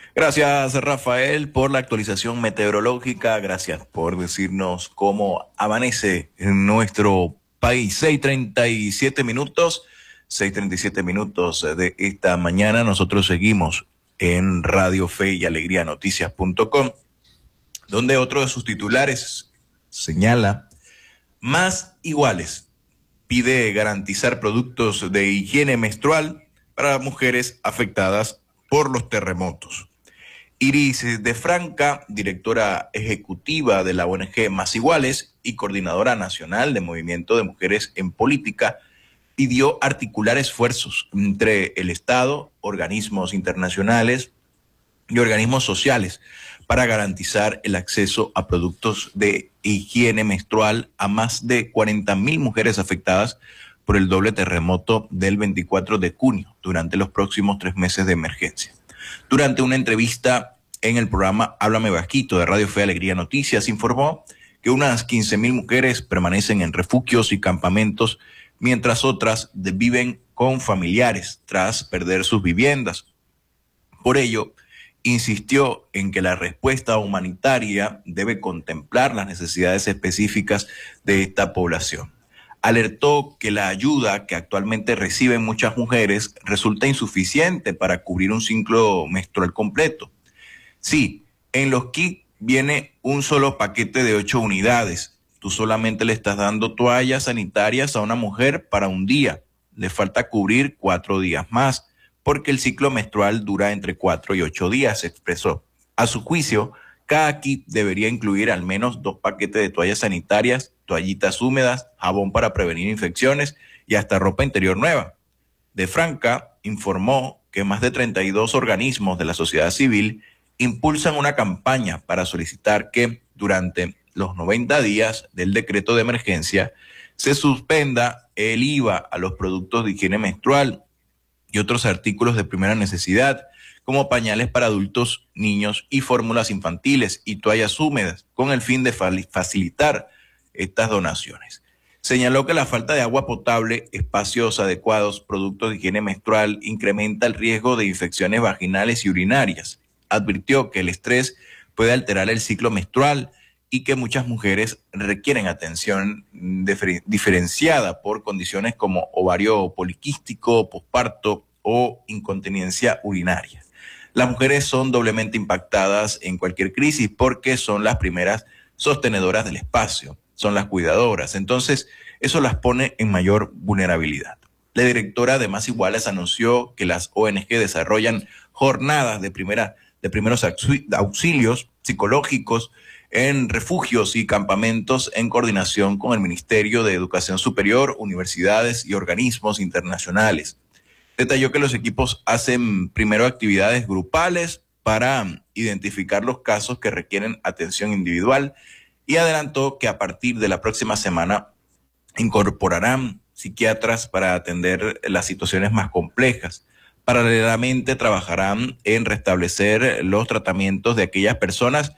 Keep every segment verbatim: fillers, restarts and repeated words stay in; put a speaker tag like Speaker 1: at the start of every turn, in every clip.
Speaker 1: Gracias, Rafael, por la actualización meteorológica. Gracias por decirnos cómo amanece en nuestro país. Seis treinta y siete minutos, seis treinta y siete minutos de esta mañana. Nosotros seguimos en Radio Fe y Alegría Noticias punto com, donde otro de sus titulares señala: más iguales. Pide garantizar productos de higiene menstrual para mujeres afectadas por los terremotos. Iris de Franca, directora ejecutiva de la O N G Más Iguales y coordinadora nacional de Movimiento de Mujeres en Política, pidió articular esfuerzos entre el Estado, organismos internacionales y organismos sociales para garantizar el acceso a productos de higiene menstrual a más de cuarenta mil mujeres afectadas por el doble terremoto del veinticuatro de junio durante los próximos tres meses de emergencia. Durante una entrevista en el programa Háblame Bajito de Radio Fe Alegría Noticias, informó que unas quince mil mujeres permanecen en refugios y campamentos, mientras otras viven con familiares tras perder sus viviendas. Por ello, insistió en que la respuesta humanitaria debe contemplar las necesidades específicas de esta población. Alertó que la ayuda que actualmente reciben muchas mujeres resulta insuficiente para cubrir un ciclo menstrual completo. Sí, en los kits viene un solo paquete de ocho unidades. Tú solamente le estás dando toallas sanitarias a una mujer para un día. Le falta cubrir cuatro días más, porque el ciclo menstrual dura entre cuatro y ocho días, expresó. A su juicio, cada kit debería incluir al menos dos paquetes de toallas sanitarias, toallitas húmedas, jabón para prevenir infecciones y hasta ropa interior nueva. De Franca informó que más de treinta y dos organismos de la sociedad civil impulsan una campaña para solicitar que durante los noventa días del decreto de emergencia se suspenda el I V A a los productos de higiene menstrual y otros artículos de primera necesidad, como pañales para adultos, niños y fórmulas infantiles y toallas húmedas, con el fin de facilitar estas donaciones. Señaló que la falta de agua potable, espacios adecuados, productos de higiene menstrual incrementa el riesgo de infecciones vaginales y urinarias. Advirtió que el estrés puede alterar el ciclo menstrual y que muchas mujeres requieren atención difer- diferenciada por condiciones como ovario poliquístico, posparto o incontinencia urinaria. Las mujeres son doblemente impactadas en cualquier crisis porque son las primeras sostenedoras del espacio, son las cuidadoras. Entonces, eso las pone en mayor vulnerabilidad. La directora de Más Iguales anunció que las O N G desarrollan jornadas de, primera, de primeros auxilios psicológicos en refugios y campamentos en coordinación con el Ministerio de Educación Superior, universidades y organismos internacionales. Detalló que los equipos hacen primero actividades grupales para identificar los casos que requieren atención individual y adelantó que a partir de la próxima semana incorporarán psiquiatras para atender las situaciones más complejas. Paralelamente trabajarán en restablecer los tratamientos de aquellas personas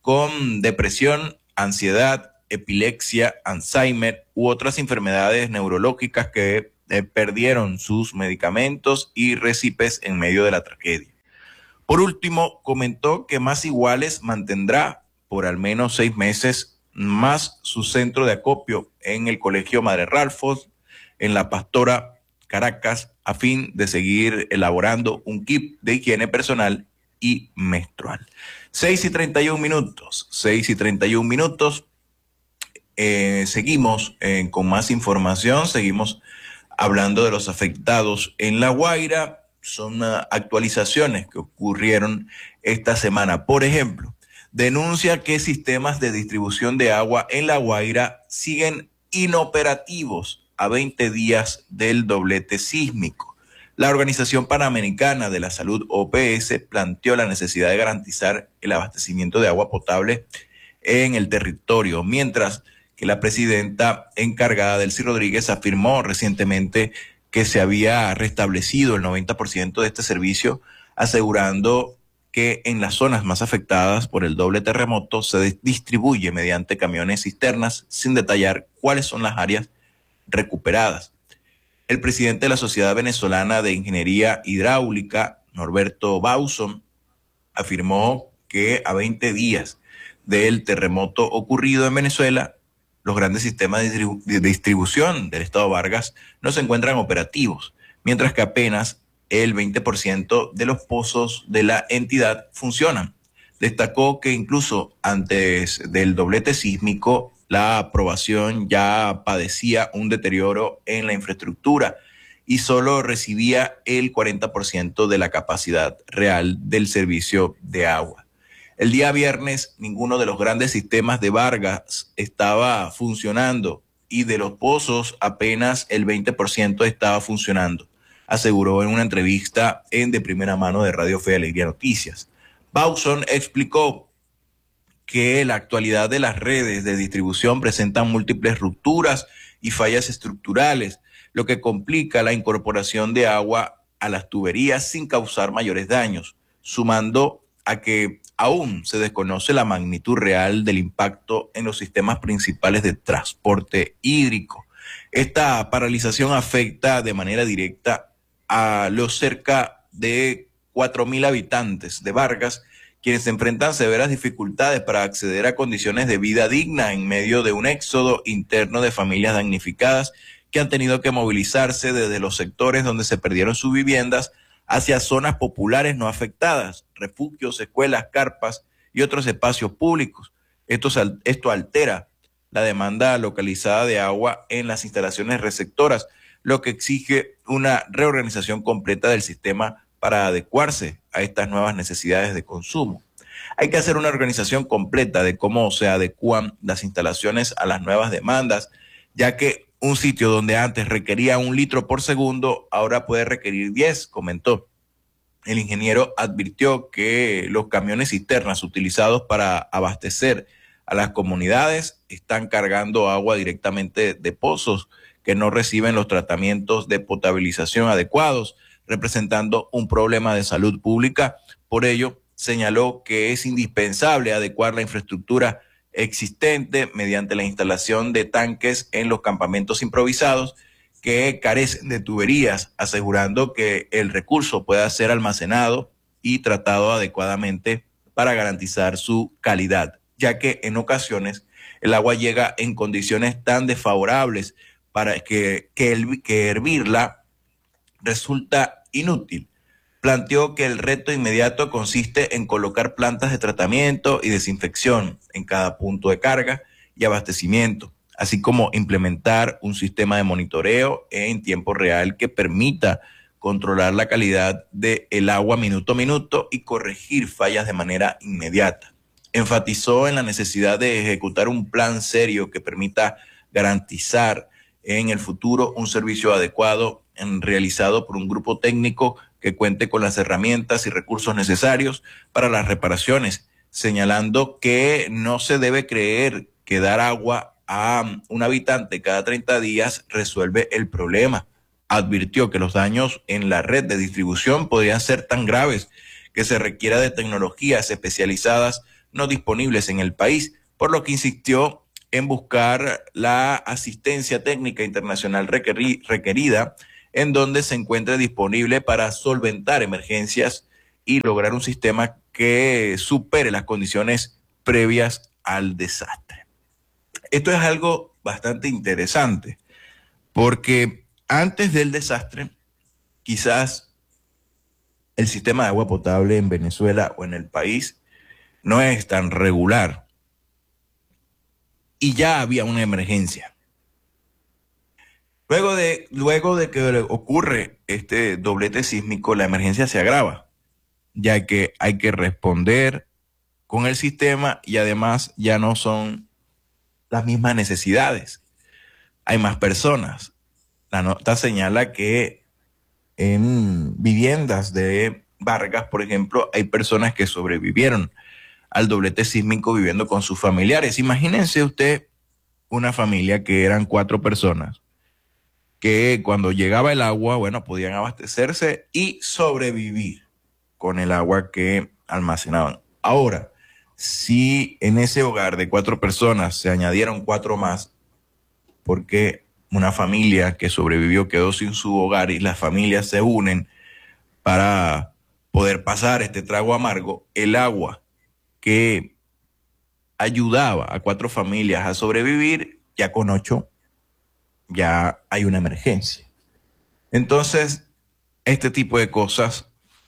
Speaker 1: con depresión, ansiedad, epilepsia, Alzheimer u otras enfermedades neurológicas que eh, perdieron sus medicamentos y récipes en medio de la tragedia. Por último, comentó que Más Iguales mantendrá por al menos seis meses más su centro de acopio en el Colegio Madre Ralfos, en La Pastora, Caracas, a fin de seguir elaborando un kit de higiene personal y menstrual. Seis y treinta y un minutos, seis y treinta y un minutos. Eh, seguimos eh, con más información, seguimos hablando de los afectados en La Guaira. Son uh, actualizaciones que ocurrieron esta semana. Por ejemplo, denuncia que sistemas de distribución de agua en La Guaira siguen inoperativos a veinte días del doblete sísmico. La Organización Panamericana de la Salud, O P S, planteó la necesidad de garantizar el abastecimiento de agua potable en el territorio, mientras que la presidenta encargada, Delcy Rodríguez, afirmó recientemente que se había restablecido el noventa por ciento de este servicio, asegurando que en las zonas más afectadas por el doble terremoto se distribuye mediante camiones cisternas, sin detallar cuáles son las áreas recuperadas. El presidente de la Sociedad Venezolana de Ingeniería Hidráulica, Norberto Bauson, afirmó que a veinte días del terremoto ocurrido en Venezuela, los grandes sistemas de distribución del estado Vargas no se encuentran operativos, mientras que apenas el veinte por ciento de los pozos de la entidad funcionan. Destacó que incluso antes del doblete sísmico, la aprobación ya padecía un deterioro en la infraestructura y solo recibía el cuarenta por ciento de la capacidad real del servicio de agua. El día viernes, ninguno de los grandes sistemas de Vargas estaba funcionando y de los pozos apenas el veinte por ciento estaba funcionando, aseguró en una entrevista en de primera mano de Radio Fe y Alegría Noticias. Bauson explicó que la actualidad de las redes de distribución presentan múltiples rupturas y fallas estructurales, lo que complica la incorporación de agua a las tuberías sin causar mayores daños, sumando a que aún se desconoce la magnitud real del impacto en los sistemas principales de transporte hídrico. Esta paralización afecta de manera directa a los cerca de cuatro mil habitantes de Vargas, quienes enfrentan severas dificultades para acceder a condiciones de vida digna en medio de un éxodo interno de familias damnificadas que han tenido que movilizarse desde los sectores donde se perdieron sus viviendas hacia zonas populares no afectadas, refugios, escuelas, carpas y otros espacios públicos. Esto, esto altera la demanda localizada de agua en las instalaciones receptoras, lo que exige una reorganización completa del sistema para adecuarse a estas nuevas necesidades de consumo. Hay que hacer una organización completa de cómo se adecuan las instalaciones a las nuevas demandas, ya que un sitio donde antes requería un litro por segundo, ahora puede requerir diez, comentó. El ingeniero advirtió que los camiones cisternas utilizados para abastecer a las comunidades están cargando agua directamente de pozos que no reciben los tratamientos de potabilización adecuados, representando un problema de salud pública. Por ello, señaló que es indispensable adecuar la infraestructura existente mediante la instalación de tanques en los campamentos improvisados que carecen de tuberías, asegurando que el recurso pueda ser almacenado y tratado adecuadamente para garantizar su calidad, ya que en ocasiones el agua llega en condiciones tan desfavorables para que, que, el, que hervirla resulta inútil. Planteó que el reto inmediato consiste en colocar plantas de tratamiento y desinfección en cada punto de carga y abastecimiento, así como implementar un sistema de monitoreo en tiempo real que permita controlar la calidad del agua minuto a minuto y corregir fallas de manera inmediata. Enfatizó en la necesidad de ejecutar un plan serio que permita garantizar en el futuro un servicio adecuado en, realizado por un grupo técnico que cuente con las herramientas y recursos necesarios para las reparaciones, señalando que no se debe creer que dar agua a un habitante cada treinta días resuelve el problema. Advirtió que los daños en la red de distribución podrían ser tan graves que se requiera de tecnologías especializadas no disponibles en el país, por lo que insistió en buscar la asistencia técnica internacional requeri- requerida en donde se encuentre disponible para solventar emergencias y lograr un sistema que supere las condiciones previas al desastre. Esto es algo bastante interesante, porque antes del desastre, quizás el sistema de agua potable en Venezuela o en el país no es tan regular y ya había una emergencia. Luego de, luego de que ocurre este doblete sísmico, la emergencia se agrava, ya que hay que responder con el sistema y además ya no son las mismas necesidades. Hay más personas. La nota señala que en viviendas de Vargas, por ejemplo, hay personas que sobrevivieron al doblete sísmico viviendo con sus familiares. Imagínense usted una familia que eran cuatro personas, que cuando llegaba el agua, bueno, podían abastecerse y sobrevivir con el agua que almacenaban. Ahora, si en ese hogar de cuatro personas se añadieron cuatro más, porque una familia que sobrevivió quedó sin su hogar y las familias se unen para poder pasar este trago amargo, el agua que ayudaba a cuatro familias a sobrevivir, ya con ocho ya hay una emergencia. Entonces, este tipo de cosas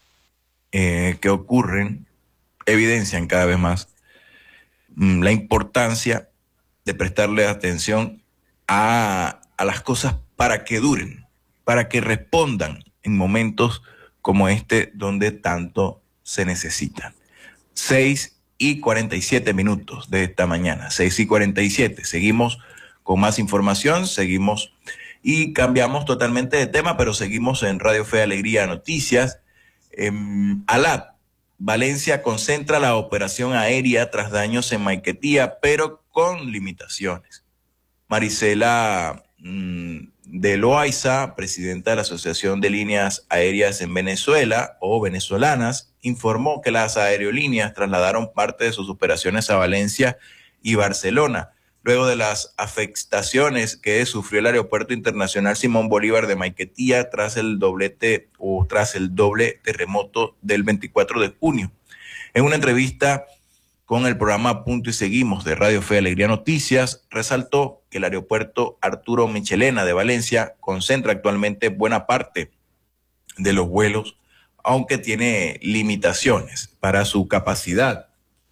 Speaker 1: eh, que ocurren evidencian cada vez más mmm, la importancia de prestarle atención a, a las cosas para que duren, para que respondan en momentos como este donde tanto se necesitan. seis y cuarenta y siete minutos de esta mañana, seis y cuarenta y siete. Seguimos con más información, seguimos y cambiamos totalmente de tema, pero seguimos en Radio Fe Alegría Noticias. Eh, ALAT, Valencia concentra la operación aérea tras daños en Maiquetía, pero con limitaciones. Marisela mmm, de Loaiza, presidenta de la Asociación de Líneas Aéreas en Venezuela o venezolanas, informó que las aerolíneas trasladaron parte de sus operaciones a Valencia y Barcelona, luego de las afectaciones que sufrió el Aeropuerto Internacional Simón Bolívar de Maiquetía tras el doblete o tras el doble terremoto del veinticuatro de junio. En una entrevista con el programa Punto y Seguimos de Radio Fe Alegría Noticias, resaltó que el aeropuerto Arturo Michelena de Valencia concentra actualmente buena parte de los vuelos, aunque tiene limitaciones para su capacidad.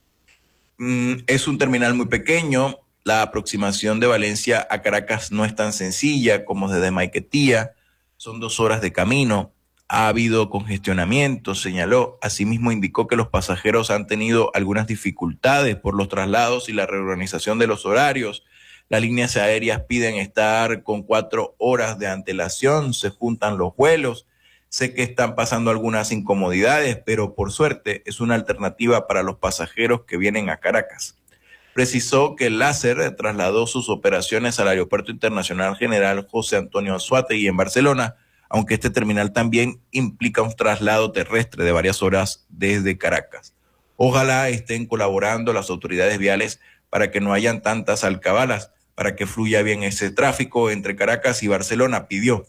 Speaker 1: Mm, es un terminal muy pequeño, la aproximación de Valencia a Caracas no es tan sencilla como desde Maiquetía, son dos horas de camino. Ha habido congestionamiento, señaló. Asimismo, indicó que los pasajeros han tenido algunas dificultades por los traslados y la reorganización de los horarios. Las líneas aéreas piden estar con cuatro horas de antelación, se juntan los vuelos. Sé que están pasando algunas incomodidades, pero por suerte es una alternativa para los pasajeros que vienen a Caracas. Precisó que el Láser trasladó sus operaciones al Aeropuerto Internacional General José Antonio Anzoátegui en Barcelona, aunque este terminal también implica un traslado terrestre de varias horas desde Caracas. Ojalá estén colaborando las autoridades viales para que no hayan tantas alcabalas, para que fluya bien ese tráfico entre Caracas y Barcelona, pidió.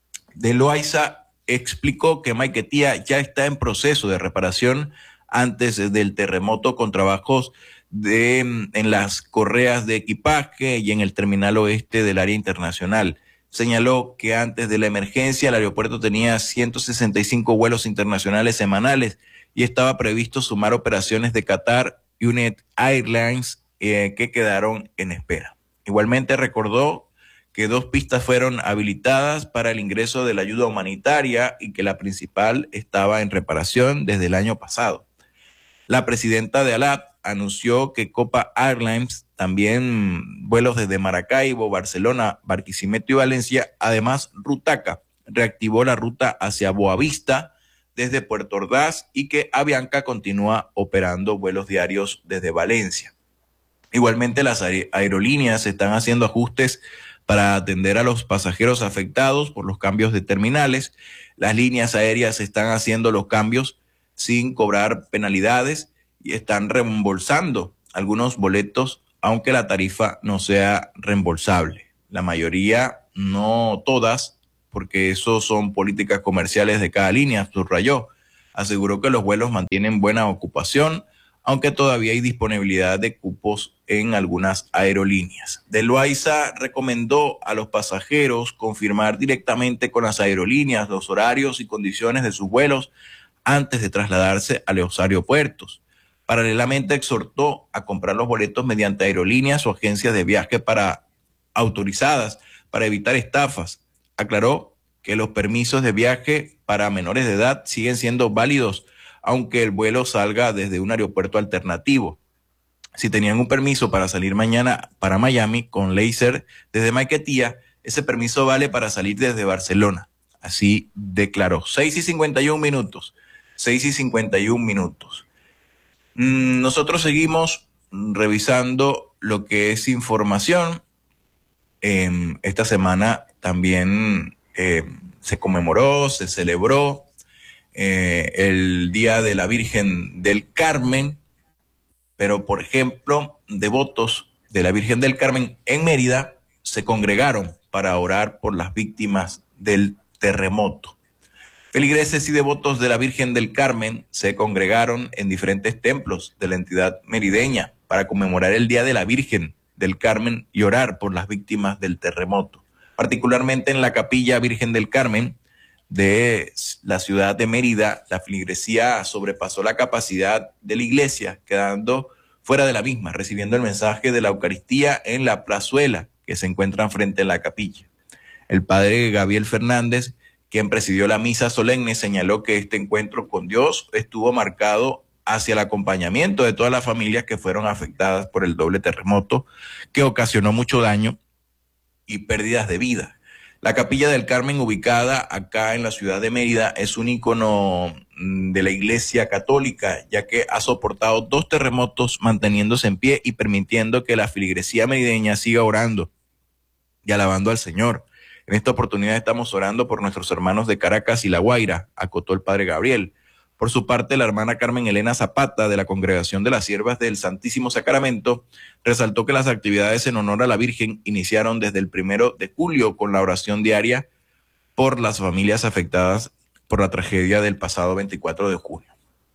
Speaker 1: De Loaiza explicó que Maiquetía ya está en proceso de reparación antes del terremoto, con trabajos de, en las correas de equipaje y en el terminal oeste del área internacional. Señaló que antes de la emergencia el aeropuerto tenía ciento sesenta y cinco vuelos internacionales semanales y estaba previsto sumar operaciones de Qatar y United Airlines eh, que quedaron en espera. Igualmente recordó que dos pistas fueron habilitadas para el ingreso de la ayuda humanitaria y que la principal estaba en reparación desde el año pasado. La presidenta de ALAT anunció que Copa Airlines, también vuelos desde Maracaibo, Barcelona, Barquisimeto y Valencia, además Rutaca, reactivó la ruta hacia Boavista desde Puerto Ordaz y que Avianca continúa operando vuelos diarios desde Valencia. Igualmente, las aerolíneas están haciendo ajustes para atender a los pasajeros afectados por los cambios de terminales. Las líneas aéreas están haciendo los cambios sin cobrar penalidades y están reembolsando algunos boletos, aunque la tarifa no sea reembolsable. La mayoría, no todas, porque eso son políticas comerciales de cada línea, subrayó. Aseguró que los vuelos mantienen buena ocupación, aunque todavía hay disponibilidad de cupos en algunas aerolíneas. De Loaiza recomendó a los pasajeros confirmar directamente con las aerolíneas los horarios y condiciones de sus vuelos antes de trasladarse a los aeropuertos. Paralelamente exhortó a comprar los boletos mediante aerolíneas o agencias de viaje para autorizadas para evitar estafas. Aclaró que los permisos de viaje para menores de edad siguen siendo válidos, aunque el vuelo salga desde un aeropuerto alternativo. Si tenían un permiso para salir mañana para Miami con Laser desde Maiquetía, ese permiso vale para salir desde Barcelona. Así declaró. seis y cincuenta y un minutos. seis y cincuenta y un minutos. Mm, nosotros seguimos revisando lo que es información. Eh, esta semana también eh, se conmemoró, se celebró eh, el Día de la Virgen del Carmen, pero por ejemplo, devotos de la Virgen del Carmen en Mérida se congregaron para orar por las víctimas del terremoto. Feligreses y devotos de la Virgen del Carmen se congregaron en diferentes templos de la entidad merideña para conmemorar el Día de la Virgen del Carmen y orar por las víctimas del terremoto. Particularmente en la Capilla Virgen del Carmen de la ciudad de Mérida, la feligresía sobrepasó la capacidad de la iglesia, quedando fuera de la misma, recibiendo el mensaje de la Eucaristía en la plazuela que se encuentra frente a la capilla. El padre Gabriel Fernández, quien presidió la misa solemne, señaló que este encuentro con Dios estuvo marcado hacia el acompañamiento de todas las familias que fueron afectadas por el doble terremoto, que ocasionó mucho daño y pérdidas de vida. La Capilla del Carmen, ubicada acá en la ciudad de Mérida, es un ícono de la Iglesia Católica, ya que ha soportado dos terremotos manteniéndose en pie y permitiendo que la feligresía merideña siga orando y alabando al Señor. En esta oportunidad estamos orando por nuestros hermanos de Caracas y La Guaira, acotó el padre Gabriel. Por su parte, la hermana Carmen Elena Zapata, de la Congregación de las Siervas del Santísimo Sacramento, resaltó que las actividades en honor a la Virgen iniciaron desde el primero de julio con la oración diaria por las familias afectadas por la tragedia del pasado veinticuatro de junio.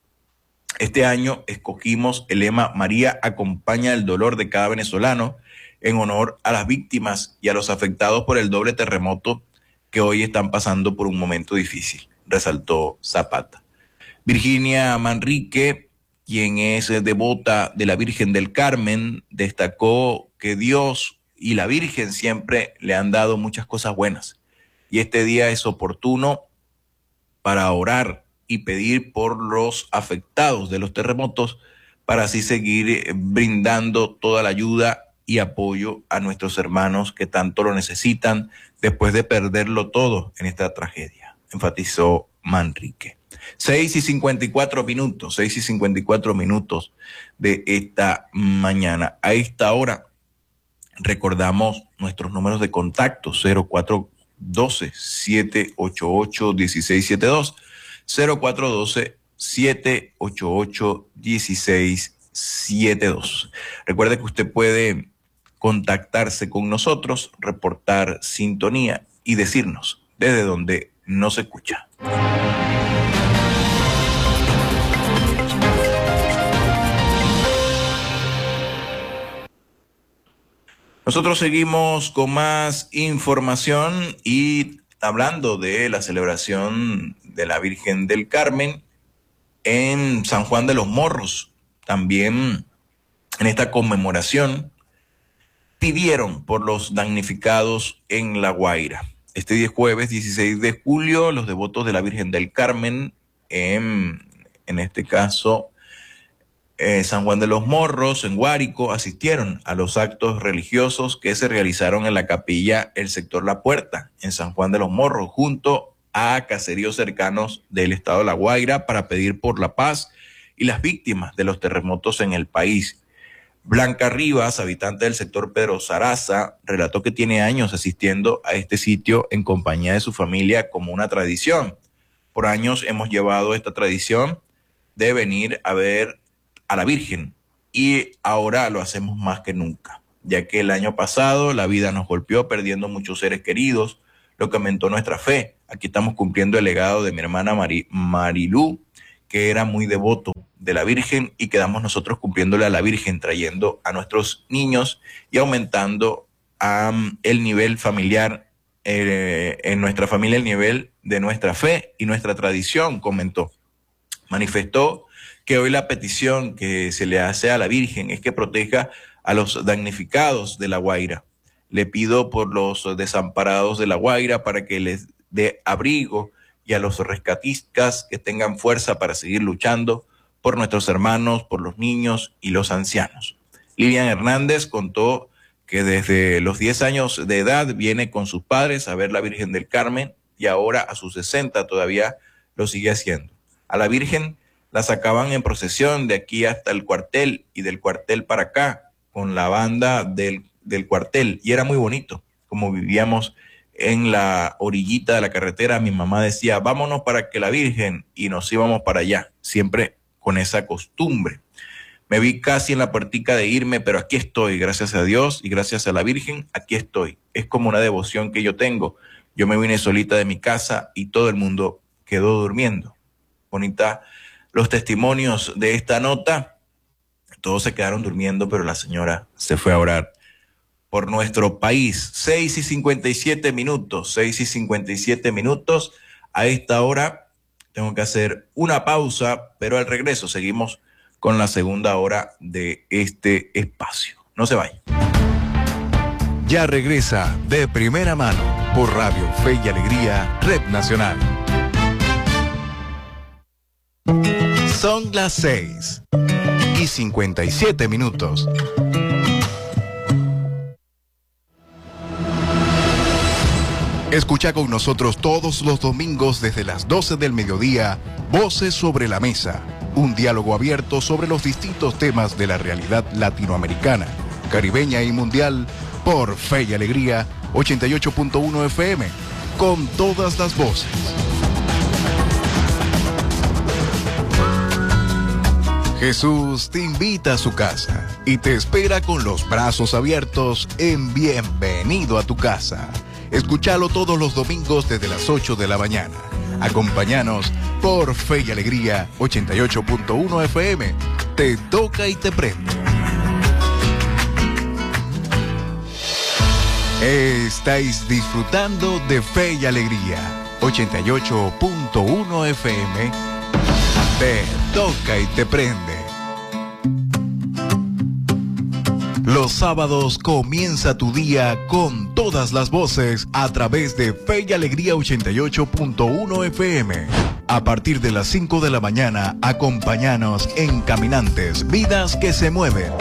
Speaker 1: Este año escogimos el lema María acompaña el dolor de cada venezolano en honor a las víctimas y a los afectados por el doble terremoto que hoy están pasando por un momento difícil, resaltó Zapata. Virginia Manrique, quien es devota de la Virgen del Carmen, destacó que Dios y la Virgen siempre le han dado muchas cosas buenas. Y este día es oportuno para orar y pedir por los afectados de los terremotos para así seguir brindando toda la ayuda y apoyo a nuestros hermanos que tanto lo necesitan después de perderlo todo en esta tragedia, enfatizó Manrique. seis y cincuenta y cuatro minutos, seis y cincuenta y cuatro minutos de esta mañana. A esta hora recordamos nuestros números de contacto: cero cuatro uno dos, siete ocho ocho, uno seis siete dos, cero cuatro uno dos, siete ocho ocho, uno seis siete dos. Recuerde que usted puede contactarse con nosotros, reportar sintonía y decirnos desde donde nos escucha. Nosotros seguimos con más información y hablando de la celebración de la Virgen del Carmen en San Juan de los Morros. También en esta conmemoración pidieron por los damnificados en La Guaira. Este día jueves dieciséis de julio, los devotos de la Virgen del Carmen, en, en este caso eh, San Juan de los Morros, en Guárico, asistieron a los actos religiosos que se realizaron en la capilla El Sector La Puerta, en San Juan de los Morros, junto a caseríos cercanos del estado de La Guaira para pedir por la paz y las víctimas de los terremotos en el país. Blanca Rivas, habitante del sector Pedro Zaraza, relató que tiene años asistiendo a este sitio en compañía de su familia como una tradición. Por años hemos llevado esta tradición de venir a ver a la Virgen y ahora lo hacemos más que nunca, ya que el año pasado la vida nos golpeó perdiendo muchos seres queridos, lo que aumentó nuestra fe. Aquí estamos cumpliendo el legado de mi hermana Mari, Marilú, que era muy devoto de la Virgen, y quedamos nosotros cumpliéndole a la Virgen, trayendo a nuestros niños y aumentando um, el nivel familiar, eh, en nuestra familia, el nivel de nuestra fe y nuestra tradición, comentó. Manifestó que hoy la petición que se le hace a la Virgen es que proteja a los damnificados de La Guaira. Le pido por los desamparados de La Guaira para que les dé abrigo, y a los rescatistas que tengan fuerza para seguir luchando por nuestros hermanos, por los niños y los ancianos. Lilian Hernández contó que desde los diez años de edad viene con sus padres a ver la Virgen del Carmen y ahora a sus sesenta todavía lo sigue haciendo. A la Virgen la sacaban en procesión de aquí hasta el cuartel y del cuartel para acá con la banda del, del cuartel, y era muy bonito como vivíamos en la orillita de la carretera. Mi mamá decía, vámonos para que la Virgen, y nos íbamos para allá, siempre con esa costumbre. Me vi casi en la puertica de irme, pero aquí estoy, gracias a Dios y gracias a la Virgen, aquí estoy. Es como una devoción que yo tengo. Yo me vine solita de mi casa y todo el mundo quedó durmiendo. Bonita los testimonios de esta nota. Todos se quedaron durmiendo, pero la señora se fue a orar por nuestro país. seis y cincuenta y siete minutos, seis y cincuenta y siete minutos. A esta hora tengo que hacer una pausa, pero al regreso seguimos con la segunda hora de este espacio. No se vayan.
Speaker 2: Ya regresa De Primera Mano por Radio Fe y Alegría, Red Nacional. Son las seis y cincuenta y siete minutos. Escucha con nosotros todos los domingos desde las doce del mediodía, Voces sobre la Mesa, un diálogo abierto sobre los distintos temas de la realidad latinoamericana, caribeña y mundial, por Fe y Alegría ochenta y ocho punto uno F M, con todas las voces. Jesús te invita a su casa y te espera con los brazos abiertos en Bienvenido a tu Casa. Escúchalo todos los domingos desde las ocho de la mañana. Acompáñanos por Fe y Alegría ochenta y ocho punto uno F M. Te toca y te prende. Estáis disfrutando de Fe y Alegría ochenta y ocho punto uno F M. Te toca y te prende. Los sábados comienza tu día con todas las voces a través de Fe y Alegría ochenta y ocho punto uno F M. A partir de las cinco de la mañana, acompáñanos en Caminantes, Vidas que se Mueven.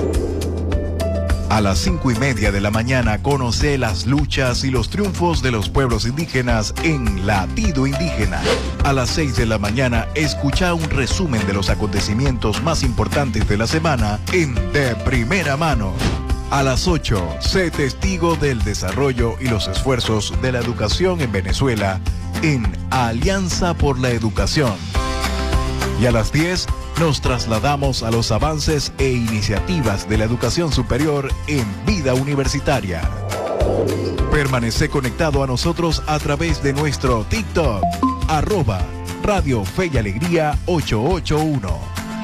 Speaker 2: A las cinco y media de la mañana, conoce las luchas y los triunfos de los pueblos indígenas en Latido Indígena. A las seis de la mañana, escucha un resumen de los acontecimientos más importantes de la semana en De Primera Mano. A las ocho, sé testigo del desarrollo y los esfuerzos de la educación en Venezuela en Alianza por la Educación. Y a las diez, nos trasladamos a los avances e iniciativas de la educación superior en Vida Universitaria. Permanece conectado a nosotros a través de nuestro TikTok, arroba Radio Fe y Alegría ochocientos ochenta y uno.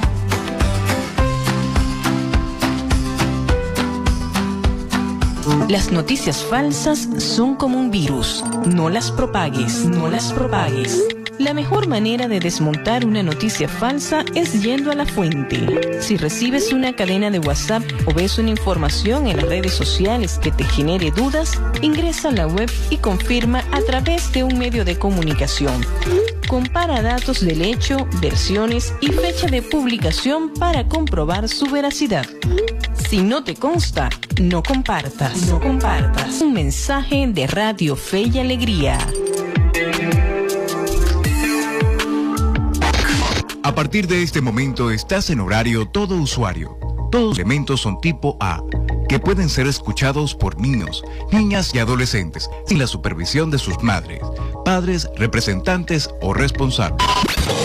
Speaker 3: Las noticias falsas son como un virus. No las propagues, no las propagues. La mejor manera de desmontar una noticia falsa es yendo a la fuente. Si recibes una cadena de WhatsApp o ves una información en las redes sociales que te genere dudas, ingresa a la web y confirma a través de un medio de comunicación. Compara datos del hecho, versiones y fecha de publicación para comprobar su veracidad. Si no te consta, no compartas. No compartas. Un mensaje de Radio Fe y Alegría.
Speaker 2: A partir de este momento estás en horario todo usuario. Todos los elementos son tipo A, que pueden ser escuchados por niños, niñas y adolescentes, sin la supervisión de sus madres, padres, representantes o responsables.